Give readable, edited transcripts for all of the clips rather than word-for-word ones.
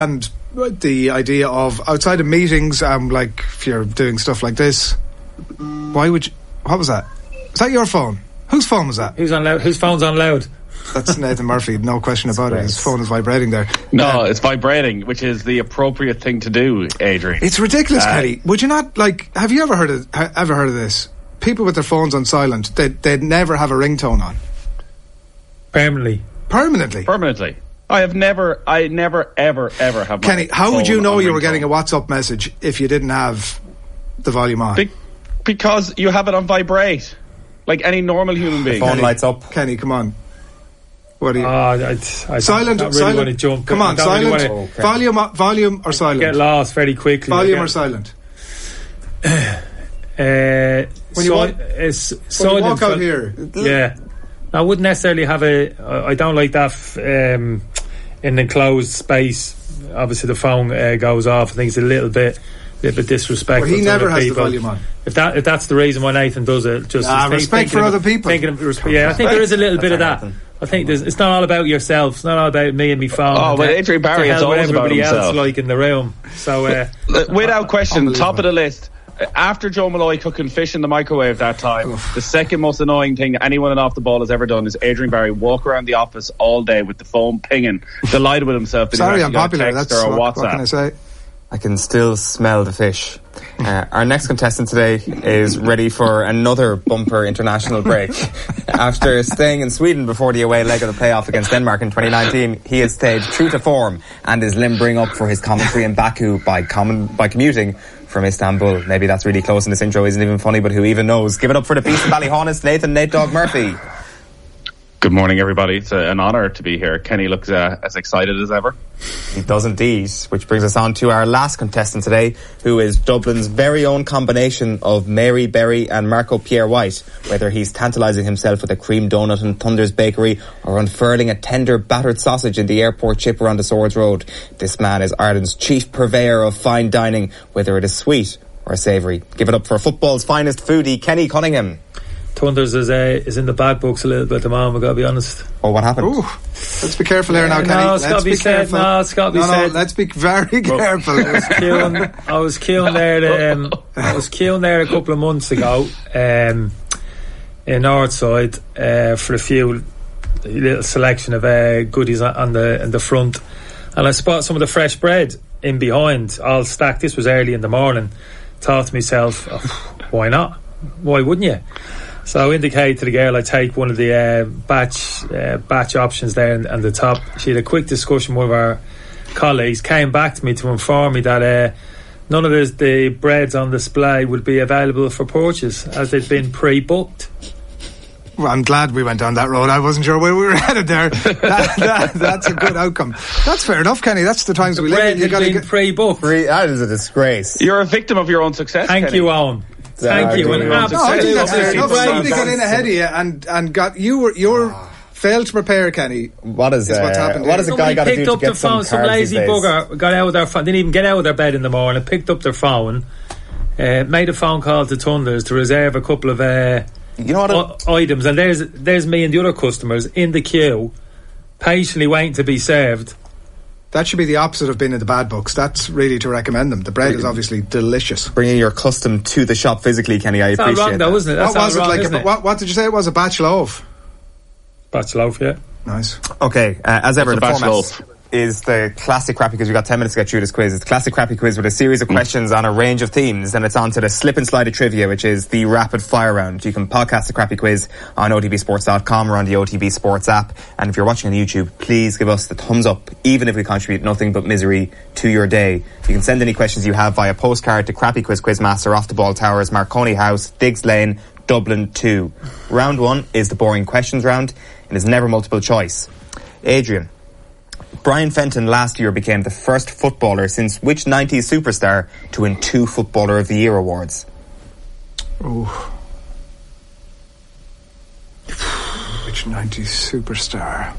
And the idea of outside of meetings, like if you're doing stuff like this, why would you... What was that? Is that your phone? Whose phone was that? Who's on loud? Whose phone's on loud? That's Nathan Murphy, no question about it. His phone is vibrating there. No, it's vibrating, which is the appropriate thing to do, Adrian. It's ridiculous, Kenny. Would you not, like... Have you ever heard of this? People with their phones on silent, they'd never have a ringtone on. Permanently. I never, ever have. Kenny, how would you know you were getting a WhatsApp message if you didn't have the volume on? Because you have it on vibrate, like any normal human being. The phone lights up. Kenny, come on. What are you? I silent. don't really want to jump. Come on, silent. Really Volume or silent? Get lost very quickly. Volume or silent? When you walk out here. Yeah. I wouldn't necessarily have I don't like that in an enclosed space. Obviously the phone goes off. I think it's a little bit disrespectful. Well, he never has people. the volume on. If that's the reason why Nathan does it, just respect for other people. I think there is a little bit of that. I think it's not all about yourself. It's not all about me and my phone. Oh, but Adrian Barry is always about everybody himself. else like in the room. So without question, top of the list. After Joe Malloy cooking fish in the microwave that time, the second most annoying thing anyone off the ball has ever done is Adrian Barry walk around the office all day with the phone pinging, delighted with himself that Sorry, he I'm popular. That's Or WhatsApp. What can I say? I can still smell the fish. Our next contestant today is ready for another bumper international break. After staying in Sweden before the away leg of the playoff against Denmark in 2019, he has stayed true to form and is limbering up for his commentary in Baku by commuting from Istanbul. Maybe that's really close and this intro isn't even funny, but who even knows? Give it up for the beast of Ballyhonest, Nate Dog Murphy. Good morning, everybody. It's an honour to be here. Kenny looks as excited as ever. He does indeed, which brings us on to our last contestant today, who is Dublin's very own combination of Mary Berry and Marco Pierre White, whether he's tantalising himself with a cream donut in Thunder's Bakery or unfurling a tender battered sausage in the airport chip around the Swords Road. This man is Ireland's chief purveyor of fine dining, whether it is sweet or savoury. Give it up for football's finest foodie, Kenny Cunningham. Thunders is in the bad books a little bit at the moment, I've got to be honest. Oh, what happened? Ooh, let's be careful here now, Kenny. No, it's got to be said. Said. Let's be very careful. I was queuing there a couple of months ago in Northside for a few little selection of goodies on the front, and I spot some of the fresh bread in behind, all stacked. This was early in the morning. Thought to myself, why not? Why wouldn't you? So I indicated to the girl I take one of the batch options there and the top. She had a quick discussion with our colleagues, came back to me to inform me that none of the breads on display would be available for purchase as they'd been pre-booked. Well, I'm glad we went down that road. I wasn't sure where we were headed there. That's a good outcome. That's fair enough, Kenny. That's the times we live in. You got to get pre-booked. That is a disgrace. You're a victim of your own success. Thank you, Owen. Thank you. I think that's fair enough. Somebody got in ahead of you and got you're failed to prepare, Kenny. What's happened? What has a guy got to do to get some lazy bugger got out of their phone, didn't even get out of their bed in the morning, picked up their phone, made a phone call to Thunders to reserve a couple of items, and there's me and the other customers in the queue patiently waiting to be served. That should be the opposite of being in the bad books. That's really to recommend them. The bread is obviously delicious. Bringing your custom to the shop physically, Kenny, I appreciate wrong, though, isn't it? That's what was wrong, it like? What did you say it was? A batch loaf? Batch loaf, yeah. Nice. Okay, as ever, the format loaf is the classic crappy quiz. We've got 10 minutes to get through this quiz. It's the classic crappy quiz with a series of questions on a range of themes. Then it's on to the slip and slide of trivia, which is the rapid fire round. You can podcast the crappy quiz on OTBsports.com or on the OTB Sports app. And if you're watching on YouTube, please give us the thumbs up, even if we contribute nothing but misery to your day. You can send any questions you have via postcard to Crappy Quiz Quizmaster, Off the Ball Towers, Marconi House, Diggs Lane, Dublin 2. Round 1 is the boring questions round and is never multiple choice. Adrian, Brian Fenton last year became the first footballer since which 90s superstar to win 2 Footballer of the Year awards? Oh. Which 90s superstar?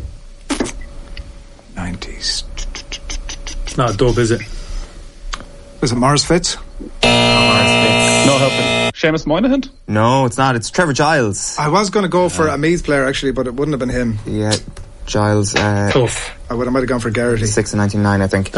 90s. It's not a dub, is it? Is it Maurice Fitz? No helping. Seamus Moynihan? No, it's not. It's Trevor Giles. I was going to go for a Meath player, actually, but it wouldn't have been him. Yeah, Giles. Tough. I might have gone for Garrity. 6 in 1999, I think.